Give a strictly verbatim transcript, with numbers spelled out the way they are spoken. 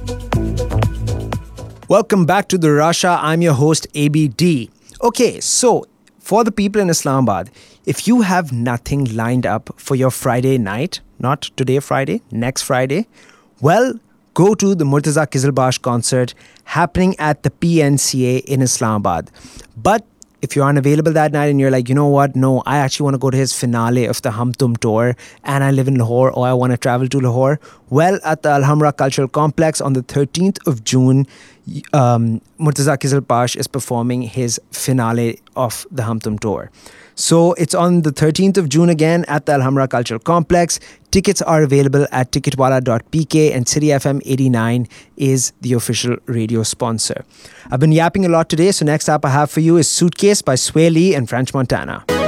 Welcome back to The Rasha. I'm your host, A B D. Okay, so for the people in Islamabad, if you have nothing lined up for your Friday night, not today Friday, next Friday, well, go to the Murtaza Qizilbash concert happening at the P N C A in Islamabad. But if you're unavailable that night and you're like, you know what, no, I actually want to go to his finale of the Hum Tum tour and I live in Lahore or I want to travel to Lahore, well, at the Alhambra Cultural Complex on the thirteenth of June, um, Murtaza Qizilbash is performing his finale of the Hum Tum tour. So it's on the thirteenth of June again at the Alhambra Cultural Complex. Tickets are available at ticketwala dot p k and City F M eighty-nine is the official radio sponsor. I've been yapping a lot today, so next up I have for you is Suitcase by Sway Lee and French Montana.